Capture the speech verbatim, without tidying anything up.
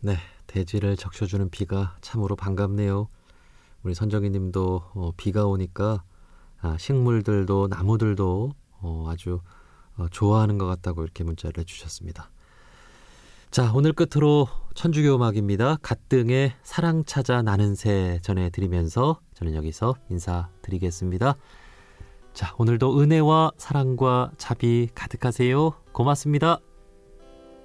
네, 대지를 적셔주는 비가 참으로 반갑네요. 우리 선정희 님도 어, 비가 오니까 아, 식물들도 나무들도 어, 아주 어, 좋아하는 것 같다고 이렇게 문자를 해주셨습니다. 자, 오늘 끝으로 천주교 음악입니다. 갓등의 사랑 찾아 나는 새 전해드리면서 저는 여기서 인사드리겠습니다. 자, 오늘도 은혜와 사랑과 자비 가득하세요. 고맙습니다.